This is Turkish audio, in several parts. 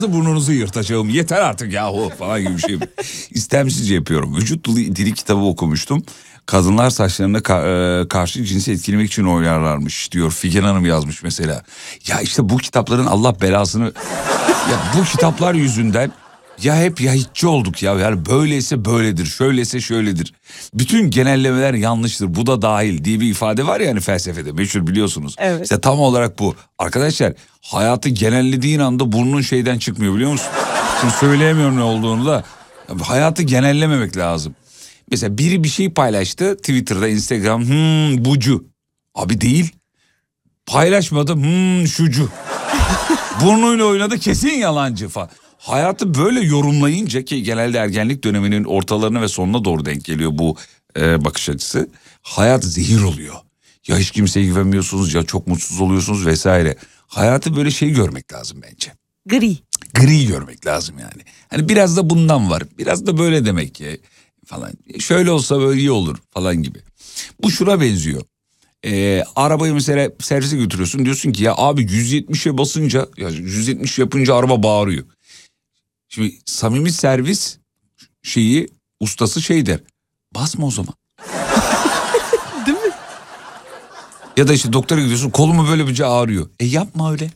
burnunuzu yırtacağım yeter artık yahu falan gibi bir şey. İstemsizce yapıyorum. Vücut dili kitabı okumuştum. Kadınlar saçlarına karşı cinsi etkilemek için oynarlarmış diyor. Figen Hanım yazmış mesela. Ya işte bu kitapların Allah belasını... ya bu kitaplar yüzünden ya hep ya hiççi olduk ya. Yani böyleyse böyledir, şöyleyse şöyledir. Bütün genellemeler yanlıştır, bu da dahil diye bir ifade var ya hani felsefede, meşhur biliyorsunuz. Evet. İşte tam olarak bu. Arkadaşlar hayatı genellediğin anda burnun şeyden çıkmıyor biliyor musun? Şimdi söyleyemiyorum ne olduğunu da. Hayatı genellememek lazım. Mesela biri bir şey paylaştı Twitter'da, Instagram, bucu. Abi değil. Paylaşmadı, şucu. Burnuyla oynadı, kesin yalancı falan. Hayatı böyle yorumlayınca, ki genelde ergenlik döneminin ortalarına ve sonuna doğru denk geliyor bu bakış açısı. Hayat zehir oluyor. Ya hiç kimseye güvenmiyorsunuz, ya çok mutsuz oluyorsunuz vesaire. Hayatı böyle şey görmek lazım bence. Gri görmek lazım yani. Hani biraz da bundan var. Biraz da böyle demek ki falan. Şöyle olsa böyle iyi olur falan gibi. Bu şuna benziyor. Arabayı mesela servise götürüyorsun, diyorsun ki ya abi 170'e basınca, ya 170 yapınca araba bağırıyor. Şimdi samimi servis ustası şey der, basma o zaman. Değil mi? Ya da işte doktora gidiyorsun, kolumu böyle bir ağrıyor. Yapma öyle.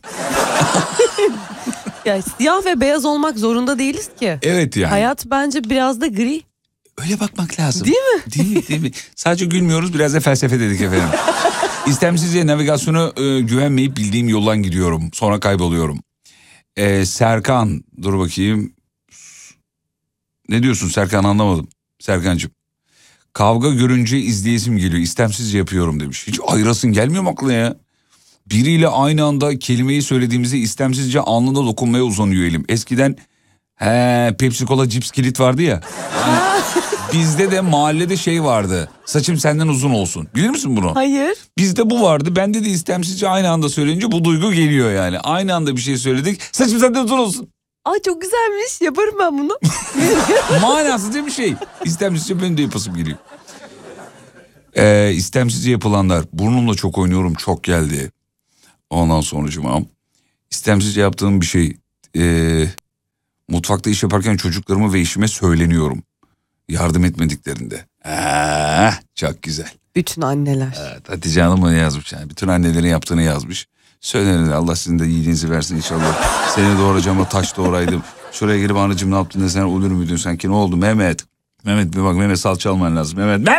Ya siyah ve beyaz olmak zorunda değiliz ki. Evet yani. Hayat bence biraz da gri. Öyle bakmak lazım. Değil mi? Değil mi? Sadece gülmüyoruz, biraz da felsefe dedik efendim. İstemsizce navigasyona güvenmeyip bildiğim yoldan gidiyorum. Sonra kayboluyorum. Serkan, dur bakayım. Ne diyorsun Serkan, anlamadım. Serkancığım. Kavga görünce izleyesim geliyor. İstemsizce yapıyorum demiş. Hiç ayırasın gelmiyor mu aklına ya? Biriyle aynı anda kelimeyi söylediğimizde istemsizce alnına dokunmaya uzanıyor elim. Eskiden Pepsi Cola cips kilit vardı ya. Yani bizde de mahallede şey vardı. Saçım senden uzun olsun. Bilir misin bunu? Hayır. Bizde bu vardı. Bende de istemsizce aynı anda söyleyince bu duygu geliyor yani. Aynı anda bir şey söyledik. Saçım senden uzun olsun. Aa çok güzelmiş. Yaparım ben bunu. Manasızca bir şey. İstemsizce benim de yapasım geliyor. İstemsizce yapılanlar. Burnumla çok oynuyorum, çok geldi. Ondan sonucuma istemsizce yaptığım bir şey. Mutfakta iş yaparken çocuklarıma ve eşime söyleniyorum. Yardım etmediklerinde. Çok güzel. Bütün anneler. Evet, Hatice Hanım mı yazmış yani. Bütün annelerin yaptığını yazmış. Söylenir, Allah sizin de iyiliğinizi versin inşallah. Seni doğuracağıma taş doğuraydım. Şuraya gelip anacığım ne yaptın desen olur muydun sanki, ne oldu Mehmet? Mehmet bir bak, Mehmet salça alman lazım. Mehmet.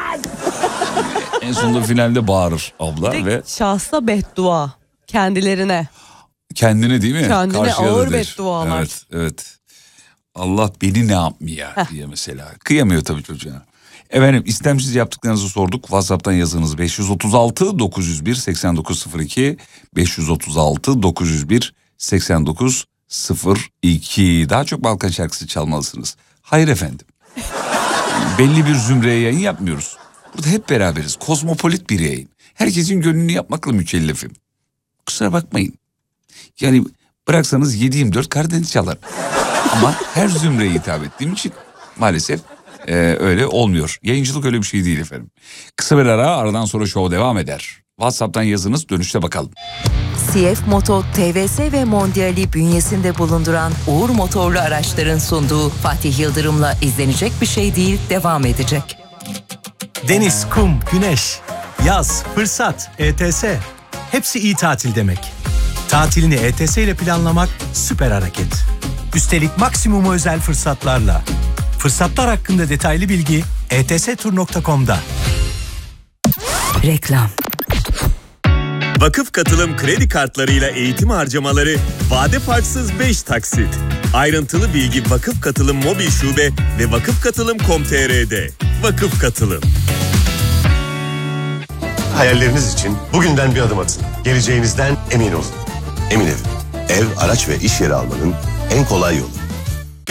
En sonunda finalde bağırır abla ve... Şahsa beddua. Kendilerine. Kendine değil mi? Kendine Karşıya ağır der. beddualar. Evet. Allah beni ne yapmıyor diye mesela. Kıyamıyor tabii çocuğa. Efendim istemsiz yaptıklarınızı sorduk. WhatsApp'tan yazınız 536 901 8902 536 901 8902. Daha çok Balkan şarkısı çalmalısınız. Hayır efendim. Belli bir zümreye yayın yapmıyoruz. Burada hep beraberiz. Kozmopolit bir yayın. Herkesin gönlünü yapmakla mükellefim. Kusura bakmayın. Yani bıraksanız 7/24 Karadeniz çalar. Ama her zümreye hitap ettiğim için maalesef öyle olmuyor. Yayıncılık öyle bir şey değil efendim. Kısa bir aradan sonra show devam eder. WhatsApp'tan yazınız, dönüşte bakalım. CF Moto, TVS ve Mondial'i bünyesinde bulunduran Uğur Motorlu Araçların sunduğu Fatih Yıldırım'la izlenecek bir şey değil devam edecek. Deniz, kum, güneş, yaz, fırsat, ETS. Hepsi iyi tatil demek. Tatilini ETS ile planlamak süper hareket. Üstelik maksimum özel fırsatlarla. Fırsatlar hakkında detaylı bilgi etstur.com'da. Reklam. Vakıf Katılım kredi kartlarıyla eğitim harcamaları vade farksız 5 taksit. Ayrıntılı bilgi Vakıf Katılım mobil şube ve vakıfkatılım.com.tr'de. Vakıf Katılım. Hayalleriniz için bugünden bir adım atın. Geleceğinizden emin olun. Emin Ev. Ev, araç ve iş yeri almanın en kolay yolu.